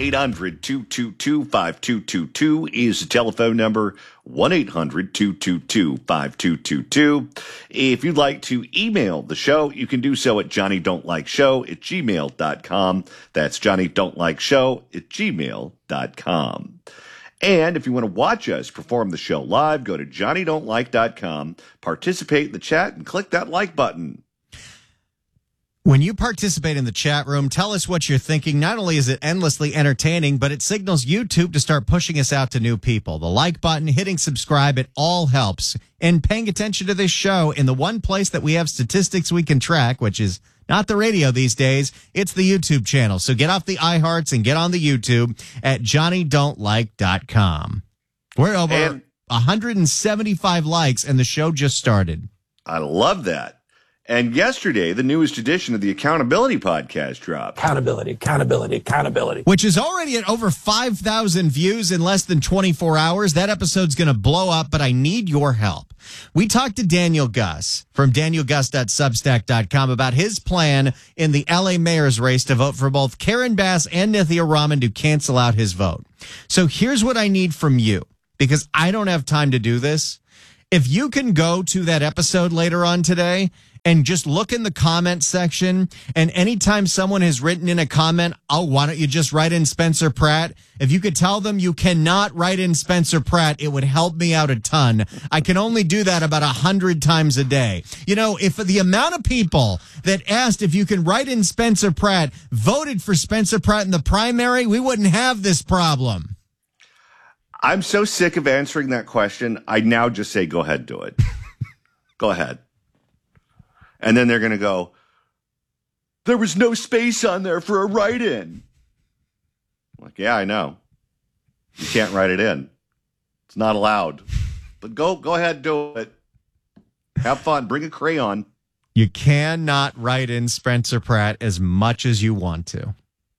1-800-222-5222 is the telephone number. 1-800-222-5222. If you'd like to email the show, you can do so at johnnydon'tlikeshow@gmail.com. That's johnnydon'tlikeshow@gmail.com. And if you want to watch us perform the show live, go to johnnydon'tlike.com, participate in the chat, and click that like button. When you participate in the chat room, tell us what you're thinking. Not only is it endlessly entertaining, but it signals YouTube to start pushing us out to new people. The like button, hitting subscribe, it all helps. And paying attention to this show in the one place that we have statistics we can track, which is not the radio these days, it's the YouTube channel. So get off the iHearts and get on the YouTube at johnnydon'tlike.com. We're over 175 likes, and the show just started. I love that. And yesterday, the newest edition of the Accountability Podcast dropped. Accountability. Which is already at over 5,000 views in less than 24 hours. That episode's going to blow up, but I need your help. We talked to Daniel Gus from danielgus.substack.com about his plan in the LA mayor's race to vote for both Karen Bass and Nithya Raman to cancel out his vote. So here's what I need from you, because I don't have time to do this. If you can go to that episode later on today and just look in the comment section, and anytime someone has written in a comment, oh, why don't you just write in Spencer Pratt? If you could tell them you cannot write in Spencer Pratt, it would help me out a ton. I can only do that about 100 times a day. You know, if the amount of people that asked if you can write in Spencer Pratt voted for Spencer Pratt in the primary, we wouldn't have this problem. I'm so sick of answering that question. I now just say, go ahead, do it. Go ahead. And then they're going to go, there was no space on there for a write-in. I'm like, yeah, I know. You can't write it in. It's not allowed. But go ahead, do it. Have fun. Bring a crayon. You cannot write in Spencer Pratt as much as you want to.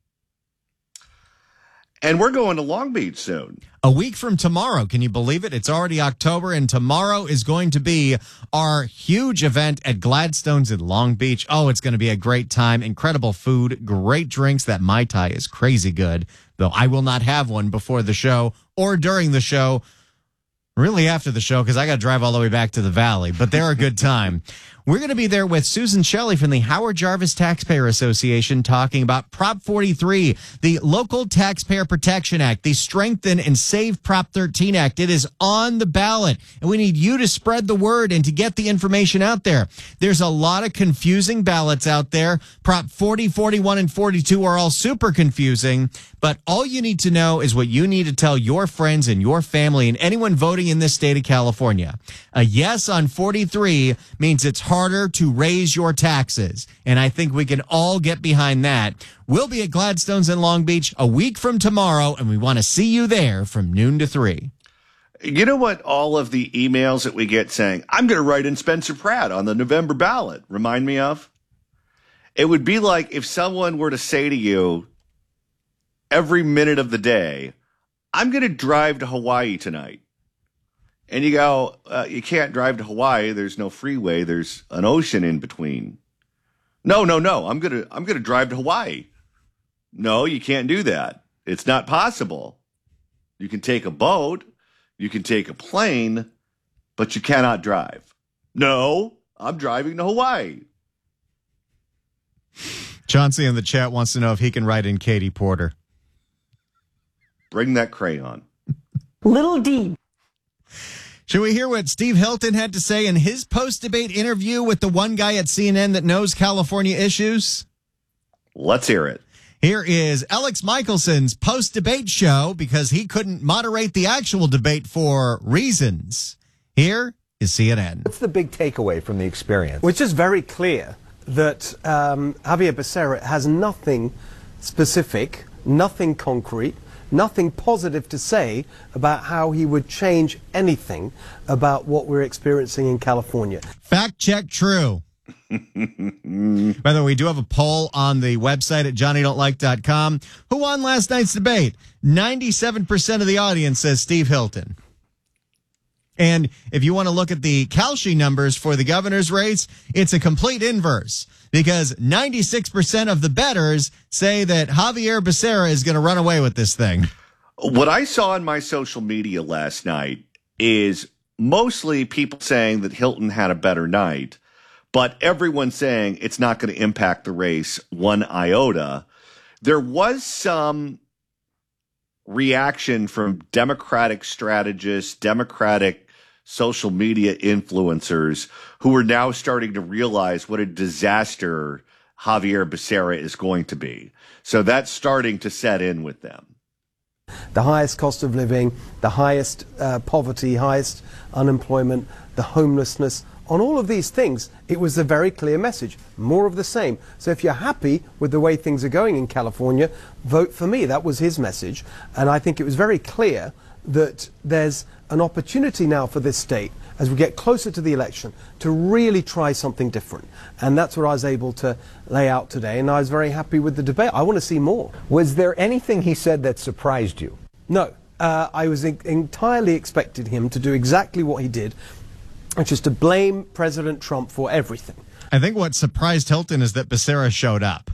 And we're going to Long Beach soon. A week from tomorrow. Can you believe it? It's already October, and tomorrow is going to be our huge event at Gladstone's in Long Beach. Oh, it's going to be a great time. Incredible food, great drinks. That Mai Tai is crazy good, though I will not have one before the show or during the show. Really after the show, because I got to drive all the way back to the Valley, but they're a good time. We're going to be there with Susan Shelley from the Howard Jarvis Taxpayer Association talking about Prop 43, the Local Taxpayer Protection Act, the Strengthen and Save Prop 13 Act. It is on the ballot, and we need you to spread the word and to get the information out there. There's a lot of confusing ballots out there. Prop 40, 41, and 42 are all super confusing, but all you need to know is what you need to tell your friends and your family and anyone voting in this state of California. A yes on 43 means it's harder to raise your taxes, and I think we can all get behind that. We'll be at Gladstone's in Long Beach a week from tomorrow, and we want to see you there from noon to 3. You know what all of the emails that we get saying, I'm going to write in Spencer Pratt on the November ballot, remind me of? It would be like if someone were to say to you every minute of the day, I'm going to drive to Hawaii tonight. And you go, you can't drive to Hawaii. There's no freeway. There's an ocean in between. No. I'm gonna drive to Hawaii. No, you can't do that. It's not possible. You can take a boat, you can take a plane, but you cannot drive. No, I'm driving to Hawaii. Chauncey in the chat wants to know if he can write in Katie Porter. Bring that crayon. Little D. Should we hear what Steve Hilton had to say in his post-debate interview with the one guy at CNN that knows California issues? Let's hear it. Here is Alex Michelson's post-debate show because he couldn't moderate the actual debate for reasons. Here is CNN. What's the big takeaway from the experience? Well, it's just very clear that Javier Becerra has nothing specific, nothing concrete, nothing positive to say about how he would change anything about what we're experiencing in California. Fact check true. By the way, we do have a poll on the website at johnnydon'tlike.com. Who won last night's debate? 97% of the audience says Steve Hilton. And if you want to look at the Kalshi numbers for the governor's race, it's a complete inverse because 96% of the bettors say that Javier Becerra is going to run away with this thing. What I saw on my social media last night is mostly people saying that Hilton had a better night, but everyone saying it's not going to impact the race one iota. There was some reaction from Democratic strategists, Democratic social media influencers who are now starting to realize what a disaster Javier Becerra is going to be. So that's starting to set in with them. The highest cost of living, the highest poverty, highest unemployment, the homelessness. On all of these things, it was a very clear message. More of the same. So if you're happy with the way things are going in California, vote for me. That was his message. And I think it was very clear that there's an opportunity now for this state, as we get closer to the election, to really try something different. And that's what I was able to lay out today. And I was very happy with the debate. I want to see more. Was there anything he said that surprised you? No. I was entirely expected him to do exactly what he did, which is to blame President Trump for everything. I think what surprised Hilton is that Becerra showed up.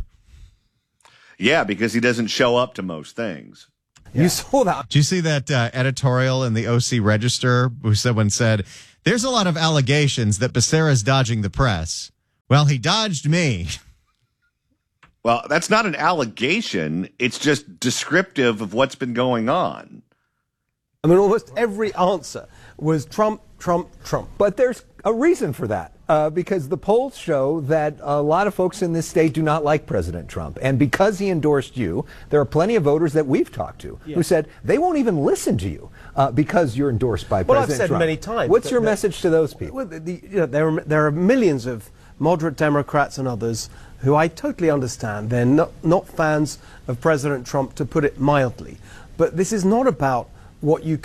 Yeah, because he doesn't show up to most things. Yeah. You saw that. Did you see that editorial in the OC Register who someone said, there's a lot of allegations that Becerra's dodging the press. Well, he dodged me. Well, that's not an allegation. It's just descriptive of what's been going on. I mean, almost every answer was Trump, Trump, Trump. But there's a reason for that, because the polls show that a lot of folks in this state do not like President Trump. And because he endorsed you, there are plenty of voters that we've talked to who said they won't even listen to you because you're endorsed by President Trump. Well, I've said many times. What's your message to those people? Well, there are millions of moderate Democrats and others who I totally understand. They're not fans of President Trump, to put it mildly. But this is not about what you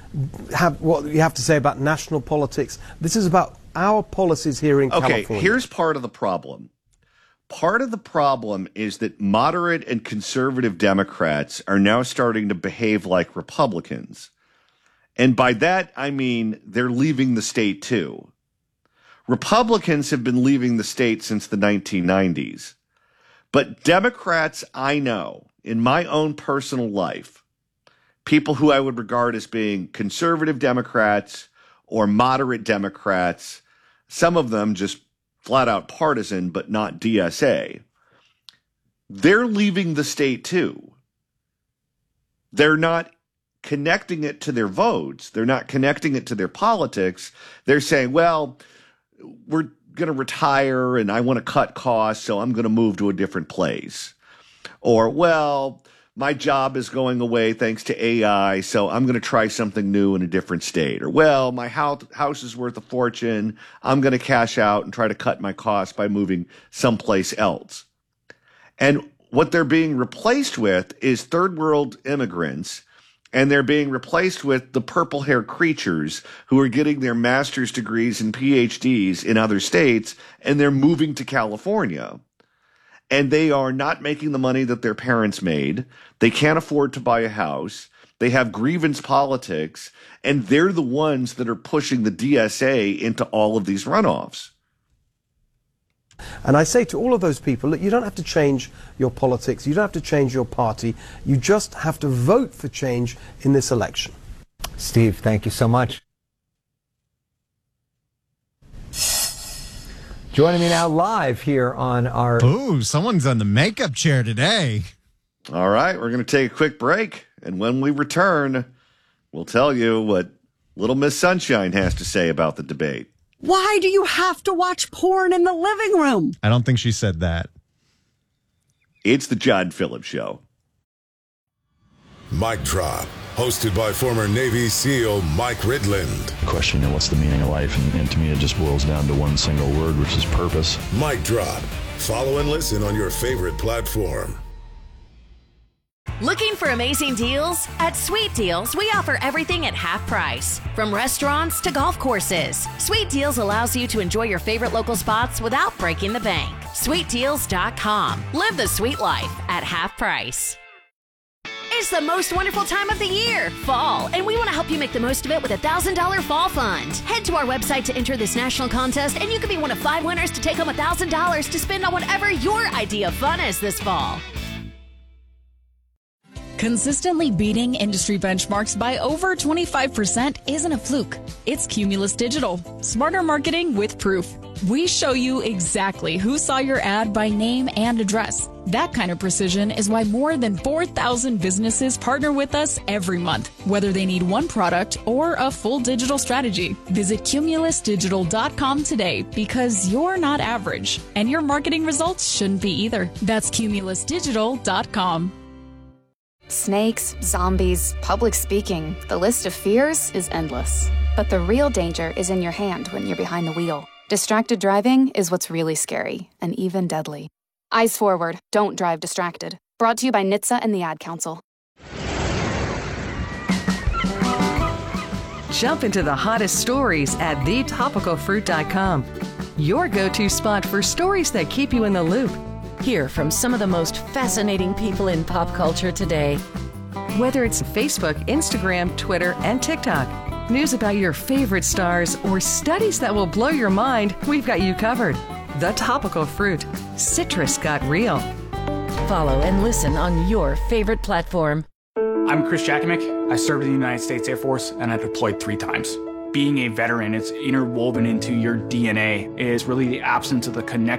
have to say about national politics. This is about our policies here in California. Okay, here's part of the problem. Part of the problem is that moderate and conservative Democrats are now starting to behave like Republicans. And by that, I mean they're leaving the state too. Republicans have been leaving the state since the 1990s. But Democrats I know, in my own personal life, people who I would regard as being conservative Democrats or moderate Democrats, some of them just flat out partisan, but not DSA, they're leaving the state too. They're not connecting it to their votes. They're not connecting it to their politics. They're saying, well, we're going to retire and I want to cut costs, so I'm going to move to a different place. Or, well, my job is going away thanks to AI, so I'm going to try something new in a different state. Or, well, my house is worth a fortune. I'm going to cash out and try to cut my costs by moving someplace else. And what they're being replaced with is third world immigrants, and they're being replaced with the purple-haired creatures who are getting their master's degrees and PhDs in other states, and they're moving to California. And they are not making the money that their parents made. They can't afford to buy a house. They have grievance politics, and they're the ones that are pushing the DSA into all of these runoffs. And I say to all of those people that you don't have to change your politics, you don't have to change your party, you just have to vote for change in this election. Steve, thank you so much. Joining me now live here on our... Ooh, someone's on the makeup chair today. All right, we're going to take a quick break, and when we return, we'll tell you what Little Miss Sunshine has to say about the debate. Why do you have to watch porn in the living room? I don't think she said that. It's the John Phillips Show. Mic Drop, hosted by former Navy SEAL Mike Ridland. Question, what's the meaning of life? And to me, it just boils down to one single word, which is purpose. Mic Drop. Follow and listen on your favorite platform. Looking for amazing deals? At Sweet Deals, we offer everything at half price. From restaurants to golf courses, Sweet Deals allows you to enjoy your favorite local spots without breaking the bank. SweetDeals.com. Live the sweet life at half price. is the most wonderful time of the year, fall, and we want to help you make the most of it with a $1,000 fall fund. Head to our website to enter this national contest, and you could be one of 5 winners to take home $1,000 to spend on whatever your idea of fun is this fall. Consistently beating industry benchmarks by over 25% isn't a fluke. It's Cumulus Digital. Smarter marketing with proof. We show you exactly who saw your ad by name and address. That kind of precision is why more than 4,000 businesses partner with us every month, whether they need one product or a full digital strategy. Visit cumulusdigital.com today because you're not average, and your marketing results shouldn't be either. That's cumulusdigital.com. Snakes, zombies, public speaking. The list of fears is endless. But the real danger is in your hand when you're behind the wheel. Distracted driving is what's really scary and even deadly. Eyes forward, don't drive distracted. Brought to you by NHTSA and the Ad Council. Jump into the hottest stories at thetopicalfruit.com. Your go-to spot for stories that keep you in the loop. Hear from some of the most fascinating people in pop culture today. Whether it's Facebook, Instagram, Twitter, and TikTok, news about your favorite stars, or studies that will blow your mind, we've got you covered. The Topical Fruit. Citrus got real. Follow and listen on your favorite platform. I'm Chris Jakimick. I served in the United States Air Force and I deployed 3 times. Being a veteran, it's interwoven into your DNA. It is really the absence of the connection